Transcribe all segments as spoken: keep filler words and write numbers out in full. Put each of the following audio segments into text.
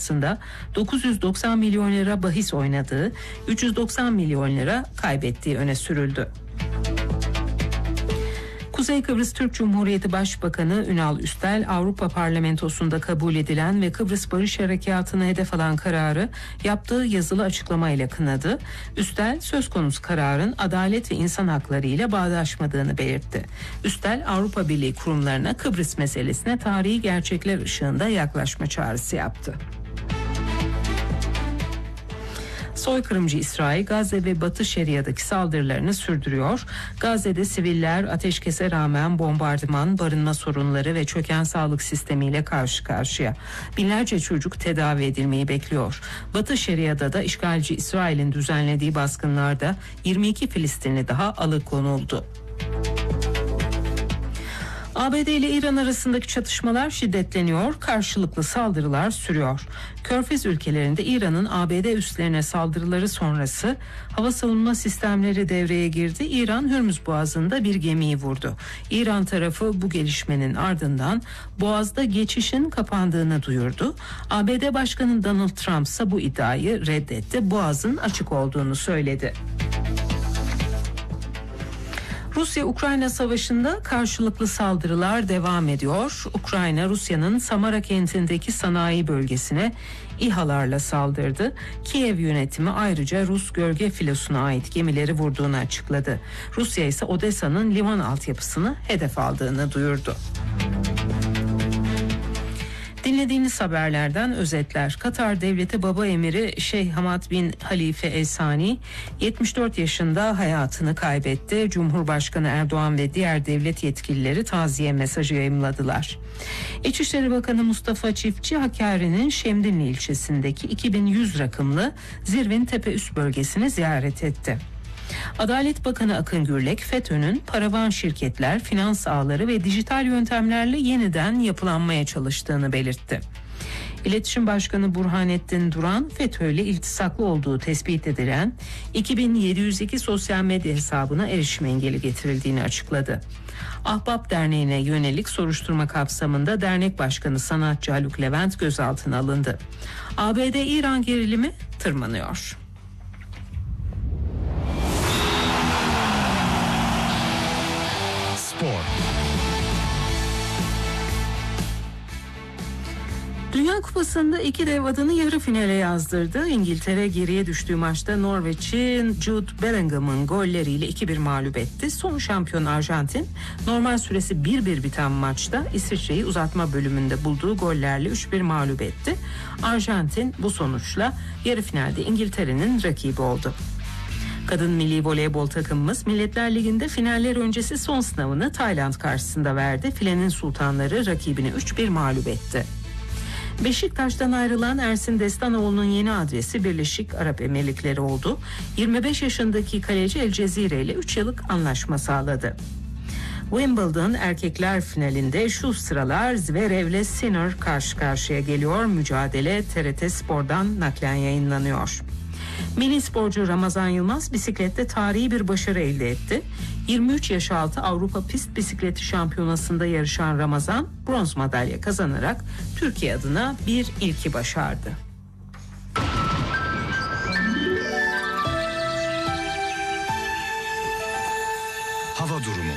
karşısında dokuz yüz doksan milyon lira bahis oynadığı, üç yüz doksan milyon lira kaybettiği öne sürüldü. Kuzey Kıbrıs Türk Cumhuriyeti Başbakanı Ünal Üstel, Avrupa Parlamentosu'nda kabul edilen ve Kıbrıs Barış Harekatı'na hedef alan kararı yaptığı yazılı açıklamayla kınadı. Üstel, söz konusu kararın adalet ve insan hakları ile bağdaşmadığını belirtti. Üstel, Avrupa Birliği kurumlarına Kıbrıs meselesine tarihi gerçekler ışığında yaklaşma çağrısı yaptı. Soykırımcı İsrail, Gazze ve Batı Şeria'daki saldırılarını sürdürüyor. Gazze'de siviller ateşkese rağmen bombardıman, barınma sorunları ve çöken sağlık sistemiyle karşı karşıya. Binlerce çocuk tedavi edilmeyi bekliyor. Batı Şeria'da da işgalci İsrail'in düzenlediği baskınlarda yirmi iki Filistinli daha alıkonuldu. A B D ile İran arasındaki çatışmalar şiddetleniyor, karşılıklı saldırılar sürüyor. Körfez ülkelerinde İran'ın A B D üslerine saldırıları sonrası hava savunma sistemleri devreye girdi. İran, Hürmüz Boğazı'nda bir gemiyi vurdu. İran tarafı bu gelişmenin ardından Boğaz'da geçişin kapandığını duyurdu. A B D Başkanı Donald Trump ise bu iddiayı reddetti. Boğaz'ın açık olduğunu söyledi. Rusya-Ukrayna savaşında karşılıklı saldırılar devam ediyor. Ukrayna, Rusya'nın Samara kentindeki sanayi bölgesine İHA'larla saldırdı. Kiev yönetimi ayrıca Rus gölge filosuna ait gemileri vurduğunu açıkladı. Rusya ise Odessa'nın liman altyapısını hedef aldığını duyurdu. Dinlediğiniz haberlerden özetler. Katar Devleti Baba Emiri Şeyh Hamad bin Halife El Sani yetmiş dört yaşında hayatını kaybetti. Cumhurbaşkanı Erdoğan ve diğer devlet yetkilileri taziye mesajı yayımladılar. İçişleri Bakanı Mustafa Çiftçi, Hakkari'nin Şemdinli ilçesindeki iki bin yüz rakımlı Zirvin Tepeüst bölgesini ziyaret etti. Adalet Bakanı Akın Gürlek, FETÖ'nün paravan şirketler, finans ağları ve dijital yöntemlerle yeniden yapılanmaya çalıştığını belirtti. İletişim Başkanı Burhanettin Duran, FETÖ ile iltisaklı olduğu tespit edilen iki bin yedi yüz iki sosyal medya hesabına erişim engeli getirildiğini açıkladı. Ahbap Derneği'ne yönelik soruşturma kapsamında dernek başkanı sanatçı Haluk Levent gözaltına alındı. A B D-İran gerilimi tırmanıyor. Dünya Kupası'nda iki dev adını yarı finale yazdırdı. İngiltere geriye düştüğü maçta Norveç'in Jude Bellingham'ın golleriyle iki bir mağlup etti. Son şampiyon Arjantin, normal süresi bir bir biten maçta İsviçre'yi uzatma bölümünde bulduğu gollerle üç bir mağlup etti. Arjantin bu sonuçla yarı finalde İngiltere'nin rakibi oldu. Kadın milli voleybol takımımız Milletler Ligi'nde finaller öncesi son sınavını Tayland karşısında verdi. Filenin sultanları rakibini üç bir mağlup etti. Beşiktaş'tan ayrılan Ersin Destanoğlu'nun yeni adresi Birleşik Arap Emirlikleri oldu. yirmi beş yaşındaki kaleci El Cezire ile üç yıllık anlaşma sağladı. Wimbledon erkekler finalinde şu sıralar Zverev ile Sinner karşı karşıya geliyor. Mücadele T R T Spor'dan naklen yayınlanıyor. Milli sporcu Ramazan Yılmaz bisiklette tarihi bir başarı elde etti. yirmi üç yaş altı Avrupa Pist Bisikleti Şampiyonası'nda yarışan Ramazan bronz madalya kazanarak Türkiye adına bir ilki başardı. Hava durumu.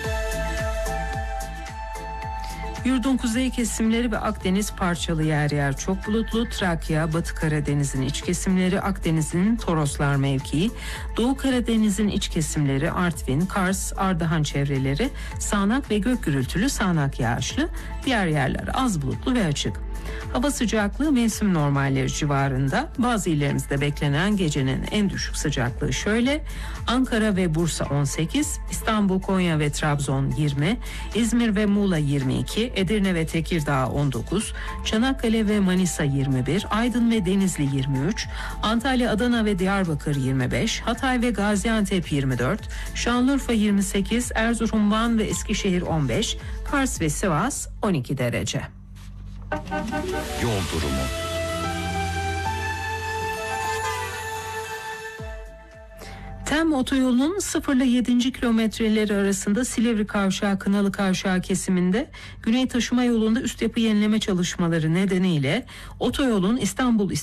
Yurdun kuzey kesimleri ve Akdeniz parçalı yer yer çok bulutlu. Trakya, Batı Karadeniz'in iç kesimleri, Akdeniz'in Toroslar mevkii, Doğu Karadeniz'in iç kesimleri, Artvin, Kars, Ardahan çevreleri sağanak ve gök gürültülü sağanak yağışlı, diğer yerler az bulutlu ve açık. Hava sıcaklığı mevsim normalleri civarında. Bazı illerimizde beklenen gecenin en düşük sıcaklığı şöyle: Ankara ve Bursa on sekiz, İstanbul, Konya ve Trabzon yirmi, İzmir ve Muğla yirmi iki, Edirne ve Tekirdağ on dokuz, Çanakkale ve Manisa yirmi bir, Aydın ve Denizli yirmi üç, Antalya, Adana ve Diyarbakır yirmi beş, Hatay ve Gaziantep yirmi dört, Şanlıurfa yirmi sekiz, Erzurum, Van ve Eskişehir on beş, Kars ve Sivas on iki derece. Yol durumu. Tem otoyolunun sıfır ile yedinci kilometreleri arasında Silivri Kavşağı Kınalı Kavşağı kesiminde Güney Taşıma Yolu'nda üst yapı yenileme çalışmaları nedeniyle otoyolun İstanbul